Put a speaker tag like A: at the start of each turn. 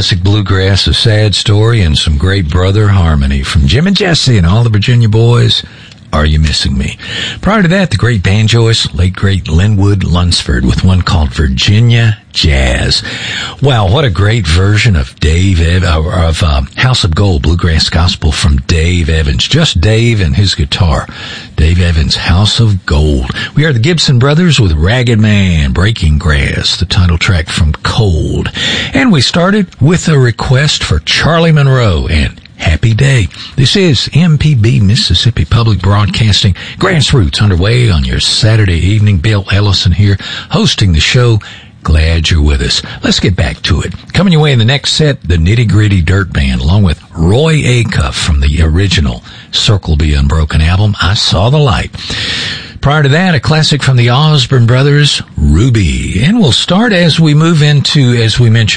A: classic bluegrass, a sad story, and some great brother harmony from Jim and Jesse and all the Virginia boys. Are You Missing Me? Prior to that, the great banjoist, late great Linwood Lunsford with one called Virginia Jazz. Wow, what a great version of House of Gold, bluegrass gospel from Dave Evans. Just Dave and his guitar. Dave Evans, House of Gold. We are the Gibson Brothers with Ragged Man, Breaking Grass, the title track from Cold. And we started with a request for Charlie Monroe and Happy Day. This is MPB Mississippi Public Broadcasting. Grassroots underway on your Saturday evening. Bill Ellison here, hosting the show. Glad you're with us. Let's get back to it. Coming your way in the next set, the Nitty Gritty Dirt Band, along with Roy Acuff from the original Circle B Unbroken album, I Saw the Light. Prior to that, a classic from the Osborne Brothers, Ruby. And we'll start as we move into, as we mentioned,